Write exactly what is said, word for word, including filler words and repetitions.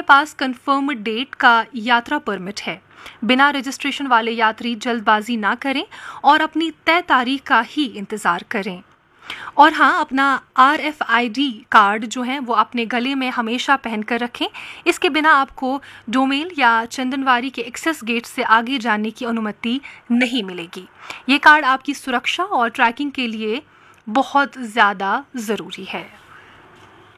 पास confirm date का यात्रा permit है। बिना रजिस्ट्रेशन वाले यात्री जल्दबाजी ना करें और अपनी तय तारीख का ही इंतज़ार करें। और हाँ, अपना R F I D card जो है वो अपने गले में हमेशा पहन कर रखें। इसके बिना आपको डोमेल या चंदनवारी के एक्सेस गेट से आगे जाने की अनुमति नहीं मिलेगी। ये कार्ड आपकी सुरक्षा और ट्रैकिंग के लिए बहुत ज़्यादा ज़रूरी है।